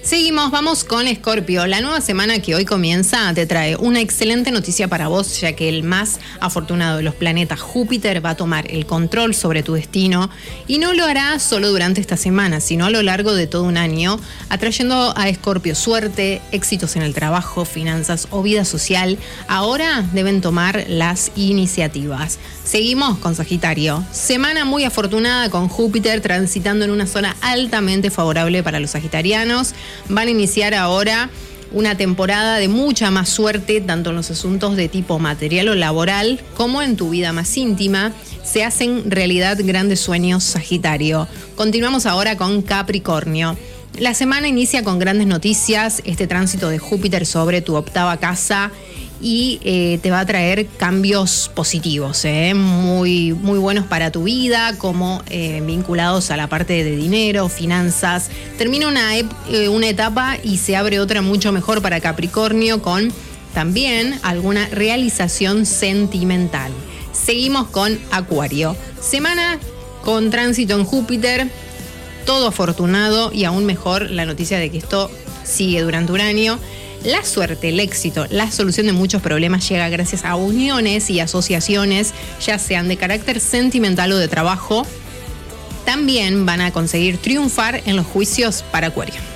Seguimos, vamos con Escorpio. La nueva semana que hoy comienza te trae una excelente noticia para vos, ya que el más afortunado de los planetas, Júpiter, va a tomar el control sobre tu destino y no lo hará solo durante esta semana, sino a lo largo de todo un año, atrayendo a Escorpio suerte, éxitos en el trabajo, finanzas o vida social. Ahora deben tomar las iniciativas. Seguimos con Sagitario. Semana muy afortunada con Júpiter transitando en una zona altamente favorable para los sagitarianos. Van a iniciar ahora una temporada de mucha más suerte, tanto en los asuntos de tipo material o laboral, como en tu vida más íntima. Se hacen realidad grandes sueños, Sagitario. Continuamos ahora con Capricornio. La semana inicia con grandes noticias, este tránsito de Júpiter sobre tu octava casa y te va a traer cambios positivos, muy, muy buenos para tu vida, como vinculados a la parte de dinero, finanzas. Termina una etapa y se abre otra mucho mejor para Capricornio, con también alguna realización sentimental. Seguimos con Acuario. Semana con tránsito en Júpiter, todo afortunado y aún mejor la noticia de que esto sigue durante un año. La suerte, el éxito, la solución de muchos problemas llega gracias a uniones y asociaciones, ya sean de carácter sentimental o de trabajo. También van a conseguir triunfar en los juicios para Acuario.